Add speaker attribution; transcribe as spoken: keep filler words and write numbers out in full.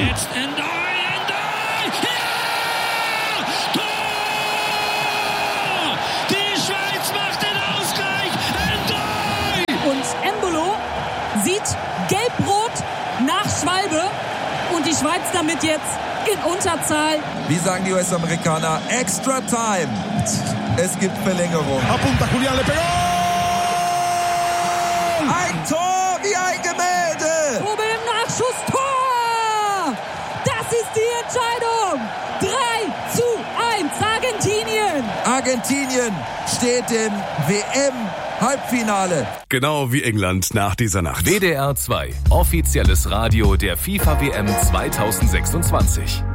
Speaker 1: Jetzt Endoi, Endoi! Ja! Tor! Die Schweiz macht den Ausgleich! Endoi!
Speaker 2: Und Embolo sieht gelb-rot nach Schwalbe und die Schweiz damit jetzt in Unterzahl.
Speaker 3: Wie sagen die U S-Amerikaner? Extra Time. Es gibt Verlängerung.
Speaker 4: Apunta Julián, le pegó!
Speaker 3: Ein Tor wie ein Gemälde.
Speaker 2: Probe im Nachschuss, Tor! Das ist die Entscheidung. drei zu eins Argentinien.
Speaker 3: Argentinien steht im W M-Halbfinale.
Speaker 5: Genau wie England nach dieser Nacht.
Speaker 6: W D R zwei, offizielles Radio der FIFA W M zweitausendsechsundzwanzig.